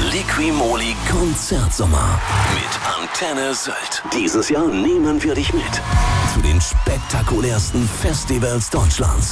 Liquimoli Konzertsommer mit Antenne Sylt. Dieses Jahr nehmen wir dich mit zu den spektakulärsten Festivals Deutschlands.